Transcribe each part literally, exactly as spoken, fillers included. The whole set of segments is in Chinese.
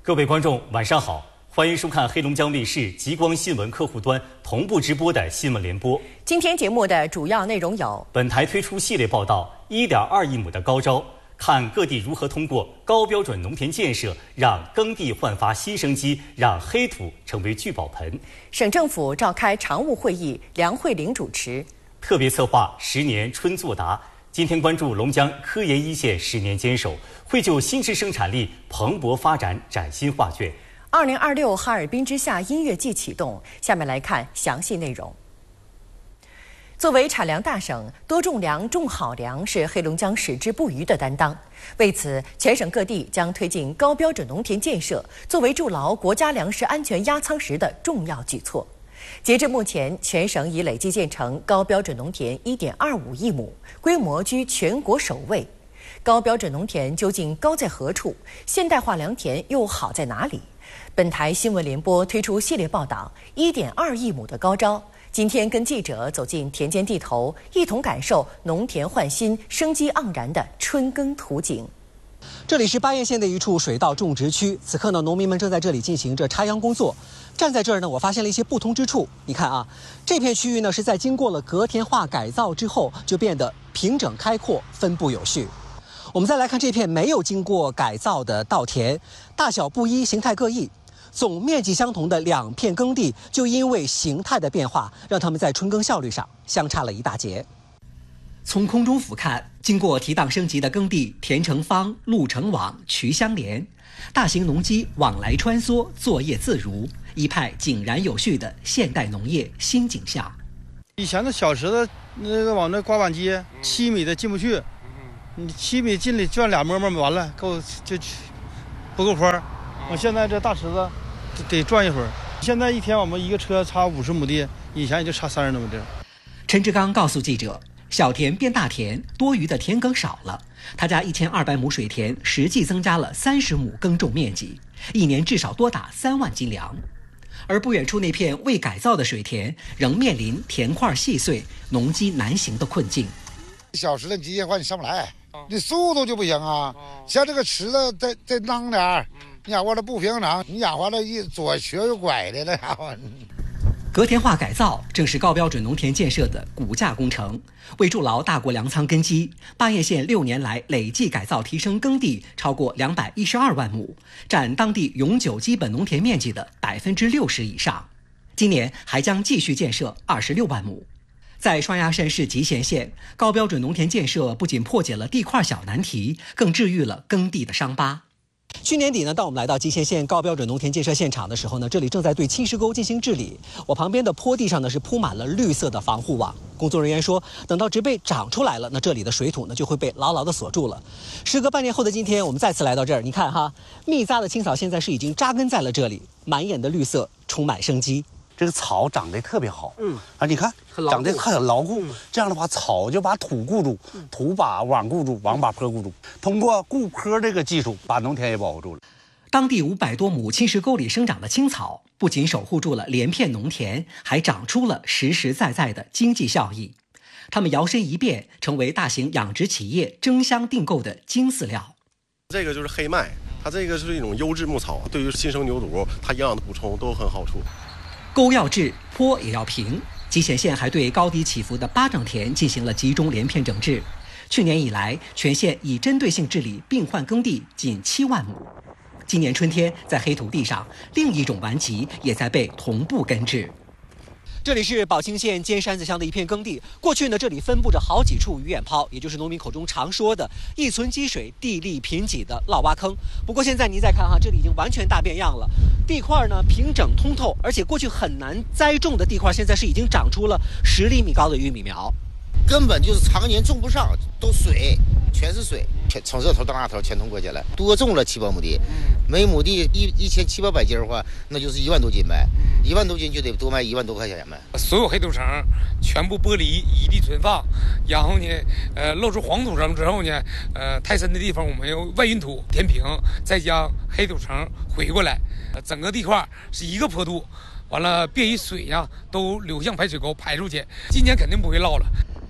各位观众，晚上好，欢迎收看黑龙江卫视极光新闻客户端同步直播的新闻联播。 今天节目的主要内容有： 本台推出系列报道一点二亿亩的高招，看各地如何通过高标准农田建设，让耕地焕发新生机，让黑土成为聚宝盆。 省政府召开常务会议，梁慧玲主持。 特别策划十年春作答。今天关注龙江科研一线十年坚守，会就新式生产力蓬勃发展崭新画卷。 二零二六哈尔滨之夏音乐季启动，下面来看详细内容。作为产粮大省，多种粮、种好粮是黑龙江矢志不渝的担当。为此，全省各地将推进高标准农田建设，作为筑牢国家粮食安全压舱石的重要举措。截至目前，全省已累计建成高标准农田 一点二五亿亩，规模居全国首位。高标准农田究竟高在何处？现代化良田又好在哪里？本台新闻联播推出系列报道一点二亿亩的高招。今天跟记者走进田间地头，一同感受农田焕新、生机盎然的春耕图景。 这里是巴彦县的一处水稻种植区，此刻呢，农民们正在这里进行着插秧工作。站在这儿呢，我发现了一些不同之处。你看啊，这片区域呢是在经过了隔田化改造之后，就变得平整开阔、分布有序。我们再来看这片没有经过改造的稻田，大小不一，形态各异。总面积相同的两片耕地，就因为形态的变化，让它们在春耕效率上相差了一大截。从空中俯瞰，经过提档升级的耕地，田成方，路成网，渠相连，大型农机往来穿梭，作业自如，一派井然有序的现代农业新景象。 以前的小石头那个往那刮板机七米的进不去，你七米进里转俩摸摸完了，够就不够坡。我现在这大池子得转一会儿。现在一天我们一个车插五十亩地，以前也就插三十多亩地。 陈志刚告诉记者，小田变大田，多余的田埂少了。他家一千二百亩水田实际增加了三十亩耕种面积，一年至少多打三万斤粮。而不远处那片未改造的水田，仍面临田块细碎、农机难行的困境。 小石头机械化你上不来，你速度就不行啊。像这个池子再再囔点儿，你养活的不平整，你养活的一左瘸右拐的了家伙。 隔田化改造正是高标准农田建设的骨架工程，为筑牢大国粮仓根基，巴彦县六年来累计改造提升耕地超过两百一十二万亩，占当地永久基本农田面积的百分之六十以上。今年还将继续建设二十六万亩。在双鸭山市集贤县，高标准农田建设不仅破解了地块小难题，更治愈了耕地的伤疤。去年底呢，当我们来到集贤县高标准农田建设现场的时候呢，这里正在对青石沟进行治理。我旁边的坡地上呢是铺满了绿色的防护网。工作人员说，等到植被长出来了，那这里的水土呢就会被牢牢的锁住了。时隔半年后的今天，我们再次来到这儿，你看哈，密匝的青草现在是已经扎根在了这里，满眼的绿色，充满生机。 这个草长得特别好，嗯啊，你看长得很牢固，嗯、这样的话草就把土固住，土把网固住，网把坡固住。通过固坡这个技术，把农田也保护住了。 当地五百多亩青石沟里生长的青草，不仅守护住了连片农田，还长出了实实在在的经济效益。它们摇身一变，成为大型养殖企业争相订购的金饲料。 这个就是黑麦，它这个是一种优质牧草，对于新生牛犊它营养的补充都很好处。 沟要治，坡也要平。集贤县还对高低起伏的巴掌田进行了集中连片整治。去年以来，全县已针对性治理病患耕地近七万亩。今年春天，在黑土地上，另一种顽疾也在被同步根治。这里是宝清县尖山子乡的一片耕地，过去呢，这里分布着好几处鱼眼泡，也就是农民口中常说的一寸积水、地力贫瘠的涝洼坑。不过现在您再看哈，这里已经完全大变样了，地块呢平整通透，而且过去很难栽种的地块，现在是已经长出了十厘米高的玉米苗。 根本就是常年种不上，都水，全是水，从这头到那头全通过去了。多种了七八亩地，每亩地一一千七八百斤的话，那就是一万多斤呗，一万多斤就得多卖一万多块钱呗。 所有黑土层全部剥离，异地存放，然后呢，呃，露出黄土层之后呢，呃，太深的地方我们用外运土填平，再将黑土层回过来，呃，整个地块是一个坡度，完了便于水呀都流向排水沟排出去。今年肯定不会涝了。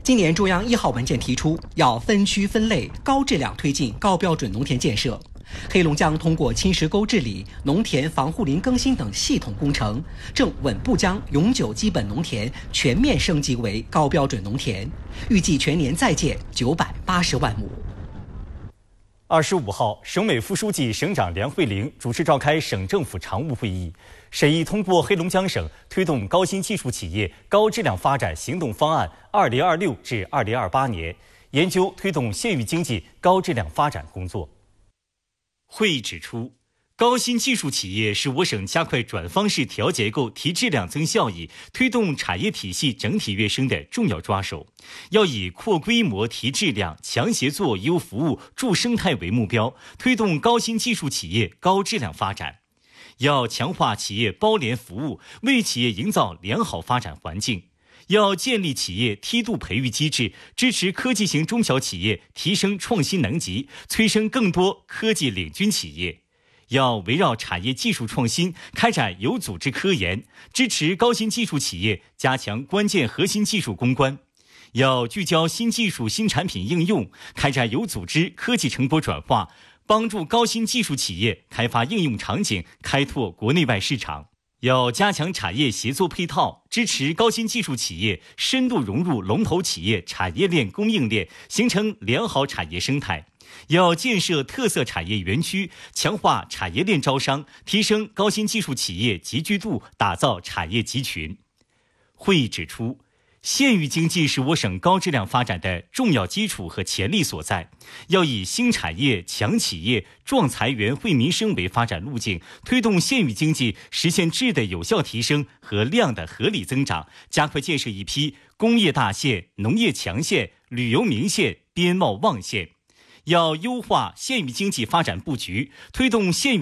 今年中央一号文件提出，要分区分类、高质量推进高标准农田建设。黑龙江通过侵蚀沟治理、农田防护林更新等系统工程，正稳步将永久基本农田全面升级为高标准农田，预计全年再建九百八十万亩。 二十五号，省委副书记、省长梁慧玲主持召开省政府常务会议，审议通过黑龙江省推动高新技术企业高质量发展行动方案（二零二六至二零二八年），研究推动县域经济高质量发展工作。会议指出，高新技术企业是我省加快转方式调结构、提质量、增效益、推动产业体系整体跃升的重要抓手，要以扩规模、提质量、强协作、优服务、助生态为目标，推动高新技术企业高质量发展。要强化企业包联服务，为企业营造良好发展环境。要建立企业梯度培育机制，支持科技型中小企业提升创新能级，催生更多科技领军企业。要围绕产业技术创新开展有组织科研，支持高新技术企业加强关键核心技术攻关。要聚焦新技术新产品应用，开展有组织科技成果转化，帮助高新技术企业开发应用场景，开拓国内外市场。要加强产业协作配套，支持高新技术企业深度融入龙头企业产业链供应链，形成良好产业生态。要建设特色产业园区，强化产业链招商，提升高新技术企业集聚度，打造产业集群。会议指出，县域经济是我省高质量发展的重要基础和潜力所在，要以新产业、强企业、壮财源、惠民生为发展路径，推动县域经济实现质的有效提升和量的合理增长，加快建设一批工业大县、农业强县、旅游名县、边贸旺县。要优化县域经济发展布局，推动县域